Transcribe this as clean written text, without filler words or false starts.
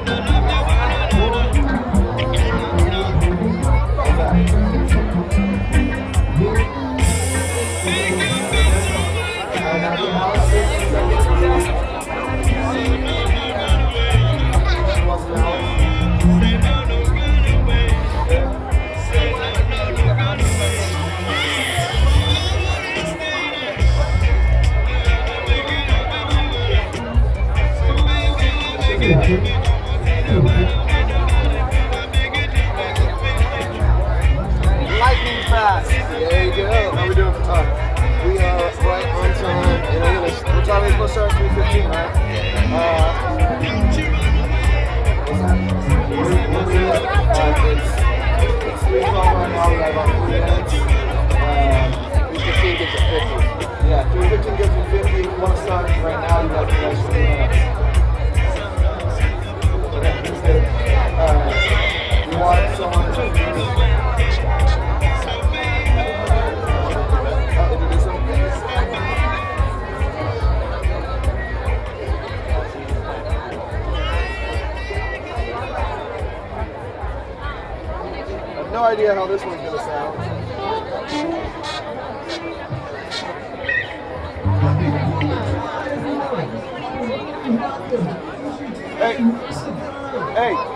Lightning fast. There you go. How we doing? We are right on time. And what time are we supposed to start? 3:15, right? It's 3:12 right now. We got about 3 minutes. 3:15 gets at 50. Yeah, 3:15 gets at 50. If you want to start right now, you got to do that 3 minutes. You want someone to no idea how this one's gonna sound. Hey,